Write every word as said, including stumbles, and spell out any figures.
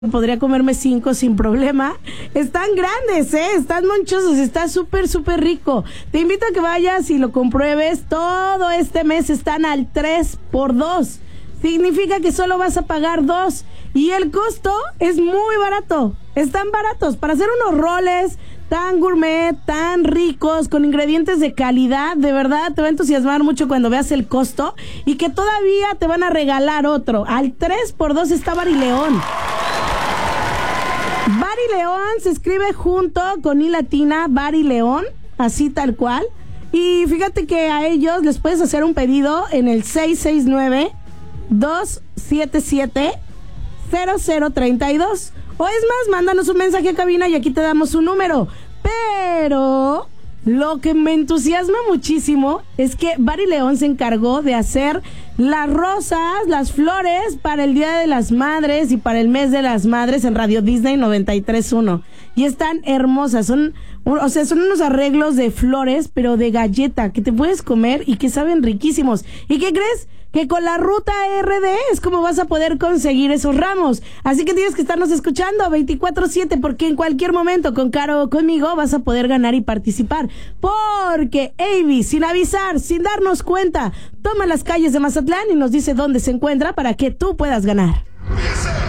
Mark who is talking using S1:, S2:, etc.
S1: podría comerme cinco sin problema. Están grandes, ¿eh? Están monchosos, está súper, súper rico. Te invito a que vayas y lo compruebes. Todo este mes están al tres por dos. Significa que solo vas a pagar dos. Y el costo es muy barato. Están baratos para hacer unos roles tan gourmet, tan ricos, con ingredientes de calidad. De verdad, te va a entusiasmar mucho cuando veas el costo. Y que todavía te van a regalar otro. Al tres por dos está Barileón. Barileón se escribe junto con I latina, Barileón, así tal cual. Y fíjate que a ellos les puedes hacer un pedido en el seis seis nueve, dos siete siete, cero cero tres dos. O es más, mándanos un mensaje a cabina y aquí te damos un número. Pero lo que me entusiasma muchísimo es que Barileón se encargó de hacer las rosas, las flores para el Día de las Madres y para el mes de las Madres en Radio Disney noventa y tres punto uno. Y están hermosas, son, o sea, son unos arreglos de flores, pero de galleta, que te puedes comer y que saben riquísimos. ¿Y qué crees? Que con la ruta R D es como vas a poder conseguir esos ramos. Así que tienes que estarnos escuchando veinticuatro siete, porque en cualquier momento, con Caro o conmigo, vas a poder ganar y participar. Porque Avi, sin avisar, sin darnos cuenta, toma las calles de Mazatlán y nos dice dónde se encuentra para que tú puedas ganar.